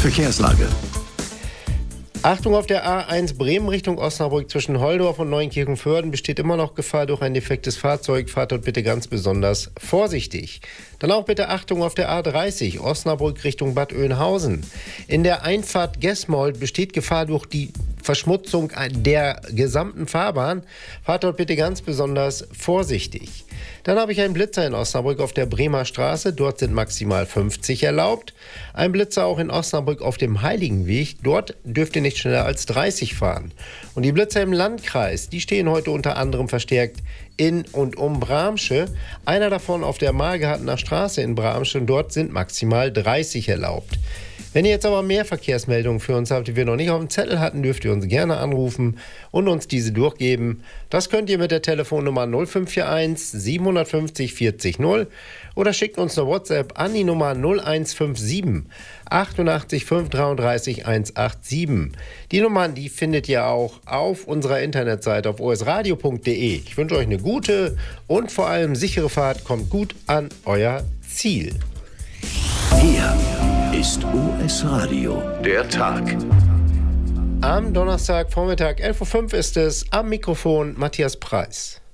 Verkehrslage. Achtung, auf der A1 Bremen Richtung Osnabrück zwischen Holdorf und Neunkirchen-Vörden besteht immer noch Gefahr durch ein defektes Fahrzeug. Fahrt dort bitte ganz besonders vorsichtig. Dann auch bitte Achtung auf der A30 Osnabrück Richtung Bad Oeynhausen. In der Einfahrt Gesmold besteht Gefahr durch die Verschmutzung der gesamten Fahrbahn. Fahrt dort bitte ganz besonders vorsichtig. Dann habe ich einen Blitzer in Osnabrück auf der Bremer Straße. Dort sind maximal 50 erlaubt. Ein Blitzer auch in Osnabrück auf dem Heiligenweg. Dort dürft ihr nicht schneller als 30 fahren. Und die Blitzer im Landkreis, die stehen heute unter anderem verstärkt in und um Bramsche. Einer davon auf der Margartener Straße in Bramsche. Und dort sind maximal 30 erlaubt. Wenn ihr jetzt aber mehr Verkehrsmeldungen für uns habt, die wir noch nicht auf dem Zettel hatten, dürft ihr uns gerne anrufen und uns diese durchgeben. Das könnt ihr mit der Telefonnummer 0541 750 40 0 oder schickt uns eine WhatsApp an die Nummer 0157 88 533 187. Die Nummern, die findet ihr auch auf unserer Internetseite auf osradio.de. Ich wünsche euch eine gute und vor allem sichere Fahrt. Kommt gut an euer Ziel. Hier ist OS Radio, der Tag. Am Donnerstagvormittag 11.05 Uhr ist es, am Mikrofon Matthias Preis.